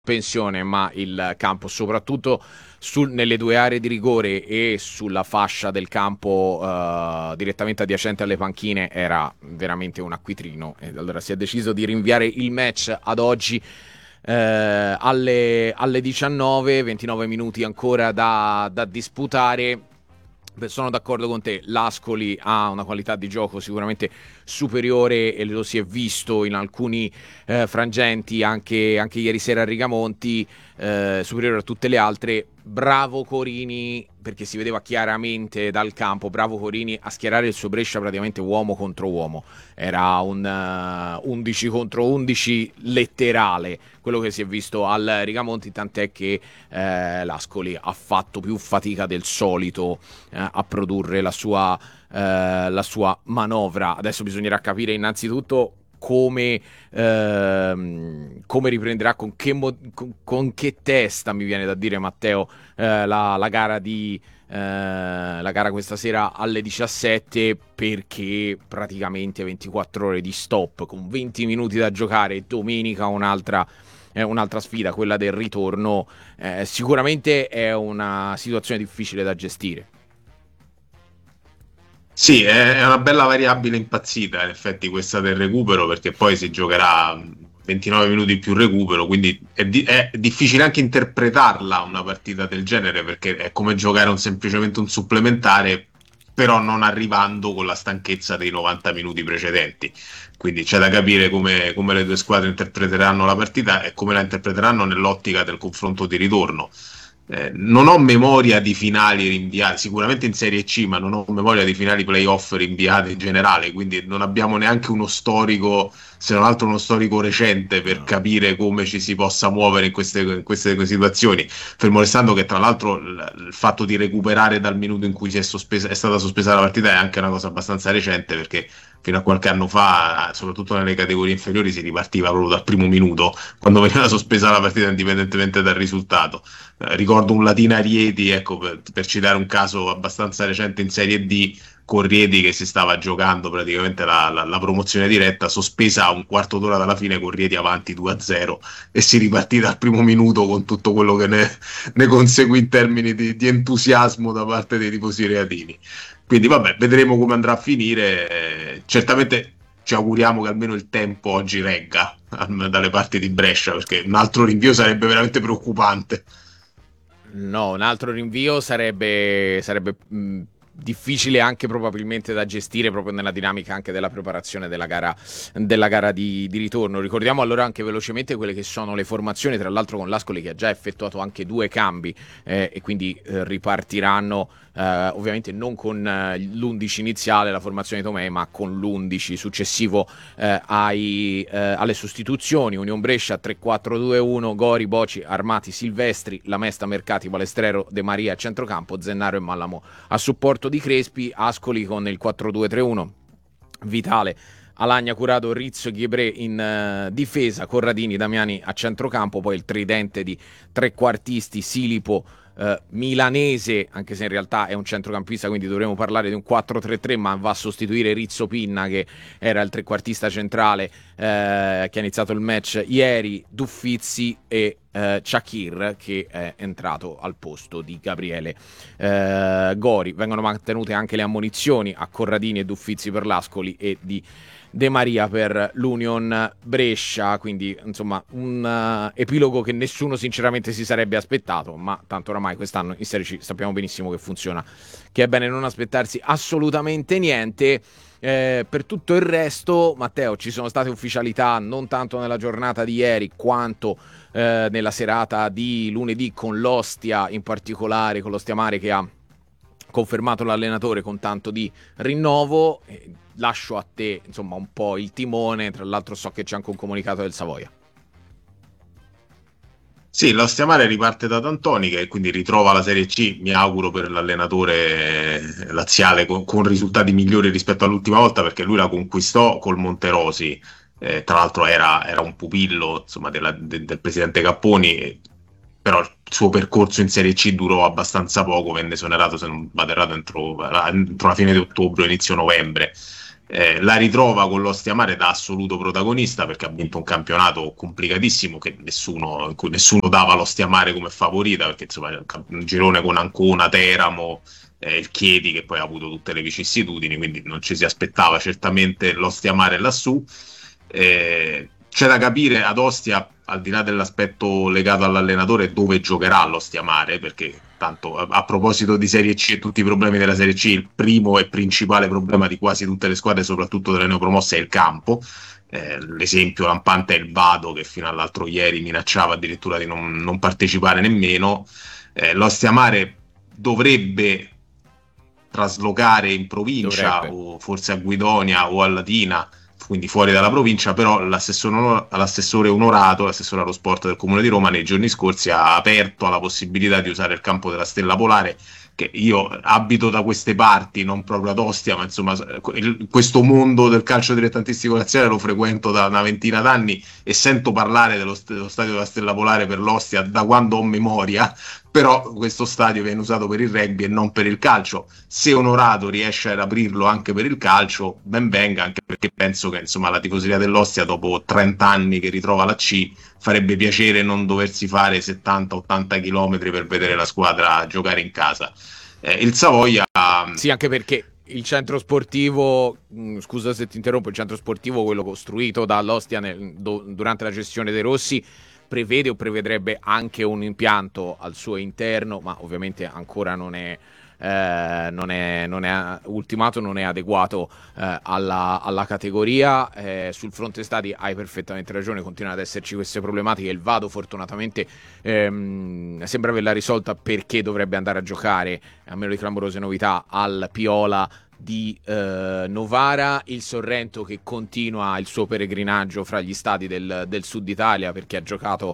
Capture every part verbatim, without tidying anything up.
pensione, ma il campo, soprattutto sul, nelle due aree di rigore e sulla fascia del campo uh, direttamente adiacente alle panchine, era veramente un acquitrino. E allora si è deciso di rinviare il match ad oggi eh, alle, alle diciannove, ventinove minuti ancora da, da disputare. Sono d'accordo con te, l'Ascoli ha una qualità di gioco sicuramente superiore e lo si è visto in alcuni eh, frangenti, anche, anche ieri sera a Rigamonti, eh, superiore a tutte le altre. Bravo Corini, perché si vedeva chiaramente dal campo, bravo Corini a schierare il suo Brescia praticamente uomo contro uomo. Era un uh, undici contro undici letterale quello che si è visto al Rigamonti, tant'è che eh, l'Ascoli ha fatto più fatica del solito eh, a produrre la sua, eh, la sua manovra. Adesso bisognerà capire innanzitutto come, ehm, come riprenderà, con che, mo- con, con che testa, mi viene da dire Matteo, eh, la, la gara di eh, la gara questa sera alle diciassette, perché praticamente ventiquattro ore di stop con venti minuti da giocare, domenica un'altra eh, un'altra sfida, quella del ritorno. Eh, sicuramente è una situazione difficile da gestire. Sì, è è una bella variabile impazzita, in effetti, questa del recupero, perché poi si giocherà ventinove minuti più recupero, quindi è, di- è difficile anche interpretarla una partita del genere, perché è come giocare un, semplicemente un supplementare, però non arrivando con la stanchezza dei novanta minuti precedenti. Quindi c'è da capire come, come le due squadre interpreteranno la partita e come la interpreteranno nell'ottica del confronto di ritorno. Eh, non ho memoria di finali rinviate, sicuramente in Serie C, ma non ho memoria di finali playoff rinviate in generale, quindi non abbiamo neanche uno storico, se non altro uno storico recente, per No. capire come ci si possa muovere in queste, in queste situazioni. Fermo restando che, tra l'altro, il, il fatto di recuperare dal minuto in cui si è, sospesa, è stata sospesa la partita è anche una cosa abbastanza recente, perché fino a qualche anno fa, soprattutto nelle categorie inferiori, si ripartiva proprio dal primo minuto, quando veniva sospesa la partita, indipendentemente dal risultato. Eh, ricordo un Latina Rieti, ecco, per, per citare un caso abbastanza recente in Serie D, con Rieti che si stava giocando praticamente la, la, la promozione diretta, sospesa a un quarto d'ora dalla fine, con Rieti avanti due a zero, e si ripartì dal primo minuto con tutto quello che ne, ne conseguì in termini di, di entusiasmo da parte dei tifosi reatini. Quindi vabbè, vedremo come andrà a finire. Eh, certamente ci auguriamo che almeno il tempo oggi regga dalle parti di Brescia, perché un altro rinvio sarebbe veramente preoccupante. No, un altro rinvio sarebbe, sarebbe mh, difficile anche probabilmente da gestire, proprio nella dinamica anche della preparazione della gara, della gara di, di ritorno. Ricordiamo allora anche velocemente quelle che sono le formazioni, tra l'altro con l'Ascoli che ha già effettuato anche due cambi eh, e quindi eh, ripartiranno eh, ovviamente non con eh, l'undici iniziale, la formazione di Tomei, ma con l'undici successivo eh, ai, eh, alle sostituzioni. Union Brescia tre quattro due uno, Gori, Boci, Armati, Silvestri, Lamesta, Mercati, Palestrero, De Maria a centrocampo, Zennaro e Mallamo a supporto di Crespi. Ascoli con il quattro due tre uno, Vitale, Alagna, Curato, Rizzo, Ghiebré in uh, difesa, Corradini, Damiani a centrocampo, poi il tridente di trequartisti, Silipo, Uh, milanese, anche se in realtà è un centrocampista, quindi dovremmo parlare di un quattro tre tre, ma va a sostituire Rizzo Pinna, che era il trequartista centrale uh, che ha iniziato il match ieri, Duffizzi e uh, Chakir, che è entrato al posto di Gabriele uh, Gori. Vengono mantenute anche le ammonizioni a Corradini e Duffizzi per l'Ascoli e di De Maria per l'Union Brescia, quindi insomma un uh, epilogo che nessuno sinceramente si sarebbe aspettato, ma tanto oramai quest'anno in Serie C sappiamo benissimo che funziona, che è bene non aspettarsi assolutamente niente. Eh, per tutto il resto, Matteo, ci sono state ufficialità non tanto nella giornata di ieri quanto eh, nella serata di lunedì, con l'Ostia in particolare, con l'Ostia Mare che ha confermato l'allenatore con tanto di rinnovo. Eh, lascio a te insomma un po' il timone, tra l'altro so che c'è anche un comunicato del Savoia. Sì, la Stiamare riparte da D'Antoni, che quindi ritrova la Serie C, mi auguro, per l'allenatore eh, laziale, con, con risultati migliori rispetto all'ultima volta, perché lui la conquistò col Monterosi. Eh, tra l'altro era, era un pupillo, insomma, della- de- del presidente Capponi, eh, però il suo percorso in Serie C durò abbastanza poco, venne esonerato, se non vado errato, entro, entro la fine di ottobre, inizio novembre. Eh, la ritrova con l'Ostia Mare da assoluto protagonista, perché ha vinto un campionato complicatissimo che nessuno, in cui nessuno dava l'Ostia Mare come favorita, perché insomma un girone con Ancona, Teramo, eh, il Chieti che poi ha avuto tutte le vicissitudini, quindi non ci si aspettava certamente l'Ostia Mare lassù. Eh, c'è da capire ad Ostia, al di là dell'aspetto legato all'allenatore, dove giocherà l'Ostia Mare, perché tanto a, a proposito di Serie C e tutti i problemi della Serie C, il primo e principale problema di quasi tutte le squadre, soprattutto delle neopromosse, è il campo. Eh, l'esempio lampante è il Vado, che fino all'altro ieri minacciava addirittura di non, non partecipare nemmeno. Eh, l'Ostia Mare dovrebbe traslocare in provincia, Dovrebbe. o forse a Guidonia o a Latina, quindi fuori dalla provincia, però l'assessore, l'assessore onorato, l'assessore allo sport del Comune di Roma, nei giorni scorsi ha aperto alla possibilità di usare il campo della Stella Polare, che io abito da queste parti, non proprio ad Ostia, ma insomma il, questo mondo del calcio dilettantistico nazionale lo frequento da una ventina d'anni e sento parlare dello, dello stadio della Stella Polare per l'Ostia da quando ho memoria, però questo stadio viene usato per il rugby e non per il calcio. Se Onorato riesce a aprirlo anche per il calcio, ben venga, anche perché penso che insomma la tifoseria dell'Ostia, dopo trenta anni che ritrova la C, farebbe piacere non doversi fare settanta ottanta chilometri per vedere la squadra giocare in casa. Eh, il Savoia... Sì, anche perché il centro sportivo, mh, scusa se ti interrompo, il centro sportivo, quello costruito dall'Ostia nel, do, durante la gestione dei Rossi, prevede o prevedrebbe anche un impianto al suo interno, ma ovviamente ancora non è, eh, non è, non è ultimato, non è adeguato eh, alla, alla categoria. Eh, sul fronte stadi hai perfettamente ragione, continuano ad esserci queste problematiche. Il Vado fortunatamente ehm, sembra averla risolta, perché dovrebbe andare a giocare, a meno di clamorose novità, al Piola di eh, Novara. Il Sorrento che continua il suo peregrinaggio fra gli stadi del, del sud Italia, perché ha giocato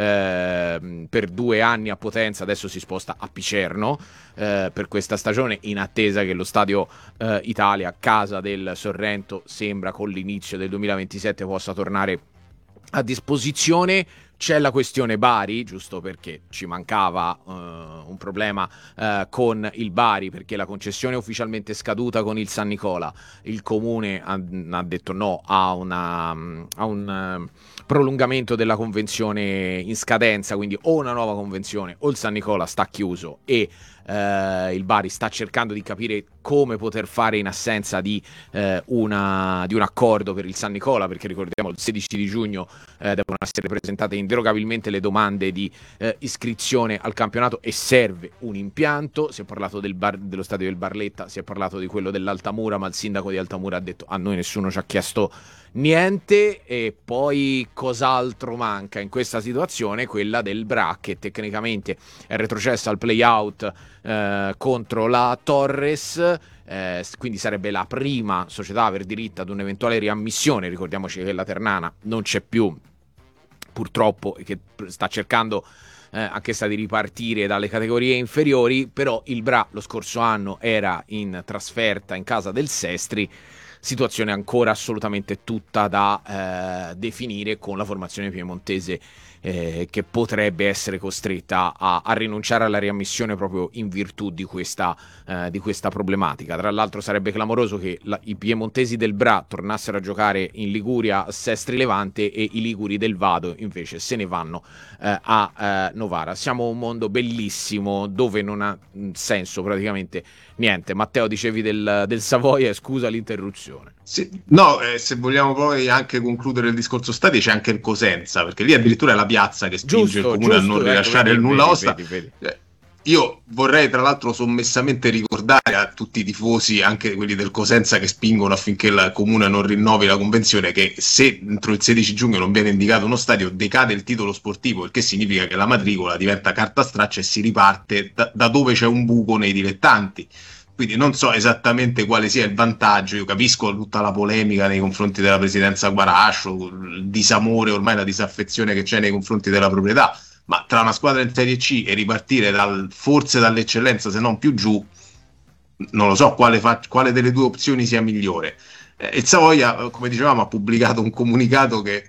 eh, per due anni a Potenza, adesso si sposta a Picerno eh, per questa stagione, in attesa che lo stadio eh, Italia, casa del Sorrento, sembra con l'inizio del duemilaventisette possa tornare a disposizione. C'è la questione Bari, giusto perché ci mancava uh, un problema uh, con il Bari, perché la concessione è ufficialmente scaduta con il San Nicola. Il comune ha, ha detto no a, una, a un uh, prolungamento della convenzione in scadenza, quindi o una nuova convenzione o il San Nicola sta chiuso, e Uh, il Bari sta cercando di capire come poter fare in assenza di, uh, una, di un accordo per il San Nicola, perché ricordiamo il sedici di giugno uh, devono essere presentate inderogabilmente le domande di uh, iscrizione al campionato e serve un impianto. Si è parlato del bar, dello stadio del Barletta, si è parlato di quello dell'Altamura, ma il sindaco di Altamura ha detto a noi nessuno ci ha chiesto niente. E poi cos'altro manca in questa situazione? Quella del Bra, che tecnicamente è retrocessa al play-out eh, contro la Torres, eh, quindi sarebbe la prima società a aver diritto ad un'eventuale riammissione. Ricordiamoci che la Ternana non c'è più, purtroppo, e che sta cercando eh, anch'essa di ripartire dalle categorie inferiori. Però il Bra lo scorso anno era in trasferta in casa del Sestri, situazione ancora assolutamente tutta da eh, definire, con la formazione piemontese eh, che potrebbe essere costretta a, a rinunciare alla riammissione proprio in virtù di questa, eh, di questa problematica. Tra l'altro sarebbe clamoroso che la, i piemontesi del Bra tornassero a giocare in Liguria, Sestri Levante, e i liguri del Vado invece se ne vanno eh, a eh, Novara. Siamo un mondo bellissimo dove non ha senso praticamente niente. Matteo, dicevi del, del Savoia, scusa l'interruzione. Sì, no, eh, se vogliamo poi anche concludere il discorso stadi, c'è anche il Cosenza, perché lì addirittura è la piazza che spinge Giusto, il comune giusto, a non rilasciare ecco, il vedi, nulla vedi, osta. vedi, vedi. Eh, io vorrei tra l'altro sommessamente ricordare a tutti i tifosi, anche quelli del Cosenza che spingono affinché il comune non rinnovi la convenzione, che se entro il sedici giugno non viene indicato uno stadio decade il titolo sportivo, il che significa che la matricola diventa carta straccia e si riparte da, da dove c'è un buco nei dilettanti. Quindi non so esattamente quale sia il vantaggio. Io capisco tutta la polemica nei confronti della presidenza Guarascio, il disamore, ormai la disaffezione che c'è nei confronti della proprietà, ma tra una squadra in Serie C e ripartire dal, forse dall'eccellenza, se non più giù, non lo so quale, fa, quale delle due opzioni sia migliore. Eh, il Savoia, come dicevamo, ha pubblicato un comunicato che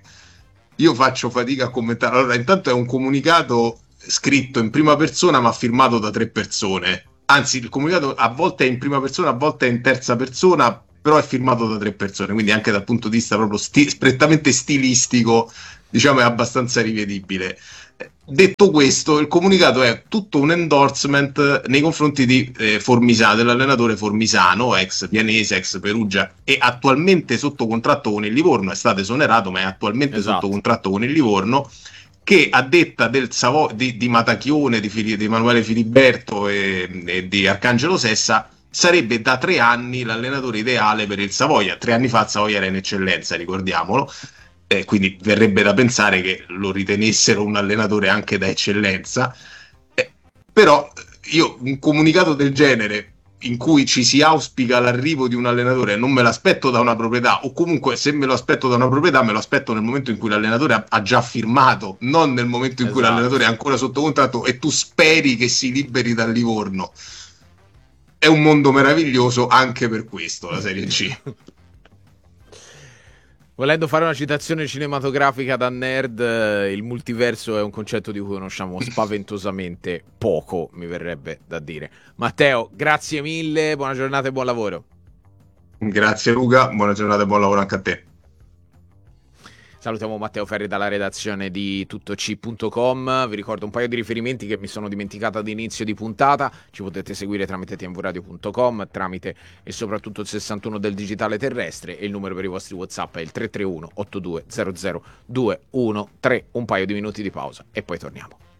io faccio fatica a commentare. Allora, intanto è un comunicato scritto in prima persona ma firmato da tre persone. Anzi, il comunicato a volte è in prima persona, a volte è in terza persona, però è firmato da tre persone, quindi anche dal punto di vista proprio sti- prettamente stilistico, diciamo, è abbastanza rivedibile. Detto questo, il comunicato è tutto un endorsement nei confronti di eh, Formisano, dell'allenatore Formisano, ex Pianese, ex Perugia, e attualmente sotto contratto con il Livorno, è stato esonerato, ma è attualmente Esatto. sotto contratto con il Livorno, che a detta del Savo- di, di Matachione, di, Fili- di Emanuele Filiberto e, e di Arcangelo Sessa, sarebbe da tre anni l'allenatore ideale per il Savoia. Tre anni fa Savoia era in eccellenza, ricordiamolo, eh, quindi verrebbe da pensare che lo ritenessero un allenatore anche da eccellenza. Eh, però io un comunicato del genere in cui ci si auspica l'arrivo di un allenatore non me l'aspetto da una proprietà, o comunque se me lo aspetto da una proprietà me lo aspetto nel momento in cui l'allenatore ha, ha già firmato, non nel momento in cui Esatto. l'allenatore è ancora sotto contratto e tu speri che si liberi dal Livorno. È un mondo meraviglioso anche per questo, la Serie C. Volendo fare una citazione cinematografica da nerd, eh, il multiverso è un concetto di cui conosciamo spaventosamente poco, mi verrebbe da dire. Matteo, grazie mille, buona giornata e buon lavoro. Grazie Luca, buona giornata e buon lavoro anche a te. Salutiamo Matteo Ferri dalla redazione di tuttoc punto com. Vi ricordo un paio di riferimenti che mi sono dimenticato ad inizio di puntata. Ci potete seguire tramite t m v radio punto com, tramite e soprattutto il sessantuno del digitale terrestre, e il numero per i vostri WhatsApp è il tre tre uno otto due zero zero due uno tre. Un paio di minuti di pausa e poi torniamo.